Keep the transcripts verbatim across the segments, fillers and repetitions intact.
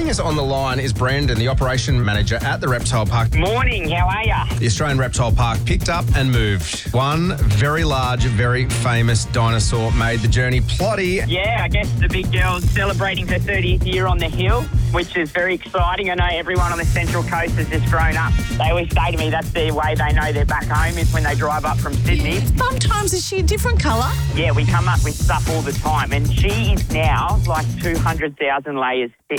Joining us on the line is Brandon, the operation manager at the Reptile Park. Morning, how are ya? The Australian Reptile Park picked up and moved. One very large, very famous dinosaur made the journey. Plotty. Yeah, I guess the big girl's celebrating her thirtieth year on the hill, which is very exciting. I know everyone on the Central Coast has just grown up. They always say to me that's the way they know they're back home is when they drive up from Sydney. Sometimes is she a different colour? Yeah, we come up with stuff all the time, and she is now like two hundred thousand layers thick.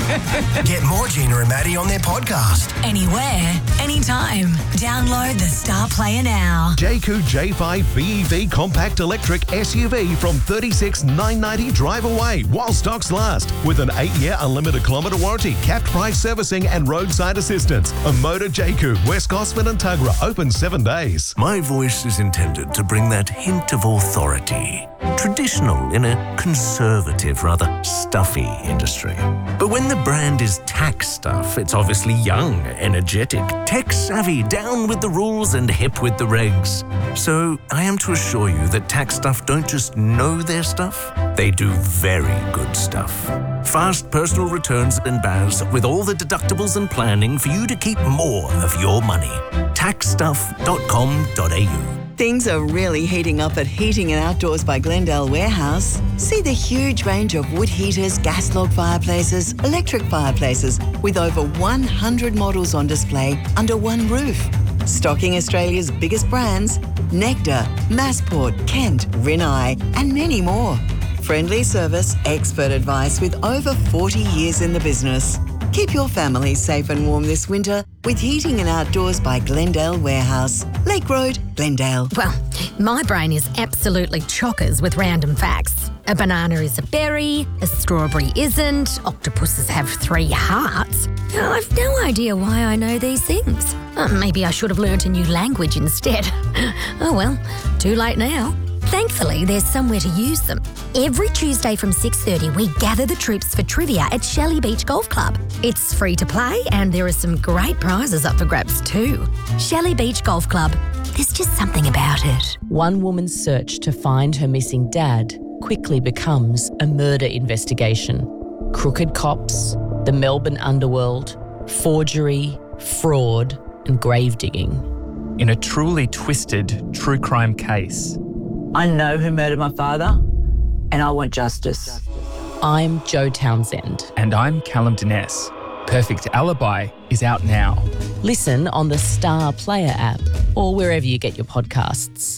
Get more Gina and Maddie on their podcast. Anywhere, anytime. Download the Star Player now. Jayco J five B E V compact electric S U V from thirty-six thousand nine hundred ninety dollars drive away while stocks last with an eight-year unlimited kilometre warranty, capped price servicing and roadside assistance. A Motor Jayco, West Gosford and Tuggerah, open seven days. My voice is intended to bring that hint of authority. Traditional in a conservative, rather stuffy industry. But when the brand is tax stuff, it's obviously young, energetic, tech-savvy, down with the rules and hip with the regs. So I am to assure you that tax stuff don't just know their stuff, they do very good stuff. Fast personal returns and B A S with all the deductibles and planning for you to keep more of your money. tax stuff dot com dot a u. Things are really heating up at Heating and Outdoors by Glendale Warehouse. See the huge range of wood heaters, gas log fireplaces, electric fireplaces, with over one hundred models on display under one roof. Stocking Australia's biggest brands, Nectar, Massport, Kent, Rinnai, and many more. Friendly service, expert advice with over forty years in the business. Keep your family safe and warm this winter with Heating and Outdoors by Glendale Warehouse. Lake Road, Glendale. Well, my brain is absolutely chockers with random facts. A banana is a berry, a strawberry isn't, octopuses have three hearts. I've no idea why I know these things. Uh, maybe I should have learnt a new language instead. Oh well, too late now. Thankfully, there's somewhere to use them. Every Tuesday from six thirty, we gather the troops for trivia at Shelley Beach Golf Club. It's free to play and there are some great prizes up for grabs too. Shelley Beach Golf Club. There's just something about it. One woman's search to find her missing dad quickly becomes a murder investigation. Crooked cops, the Melbourne underworld, forgery, fraud, and grave digging. In a truly twisted true crime case. I know who murdered my father, and I want justice. I'm Jo Townsend. And I'm Callum Dines. Perfect Alibi is out now. Listen on the Star Player app or wherever you get your podcasts.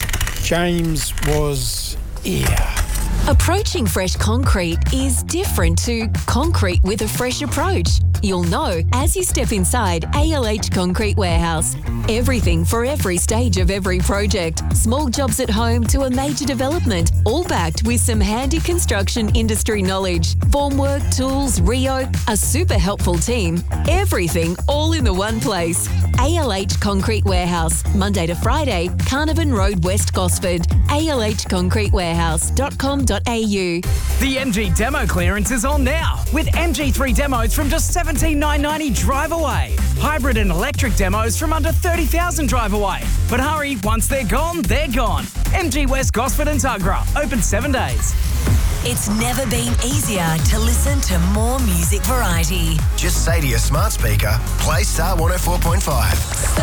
James was here. Approaching fresh concrete is different to concrete with a fresh approach. You'll know as you step inside A L H Concrete Warehouse. Everything for every stage of every project. Small jobs at home to a major development, all backed with some handy construction industry knowledge. Formwork, tools, Rio, a super helpful team. Everything all in the one place. A L H Concrete Warehouse, Monday to Friday, Carnarvon Road, West Gosford. A L H concrete warehouse dot com dot a u. The M G demo clearance is on now with M G three demos from just seventeen thousand nine hundred ninety dollars drive away. Hybrid and electric demos from under thirty thousand dollars drive away. But hurry, once they're gone, they're gone. M G West Gosford and Tuggerah, open seven days. It's never been easier to listen to more music variety. Just say to your smart speaker, play Star one oh four point five.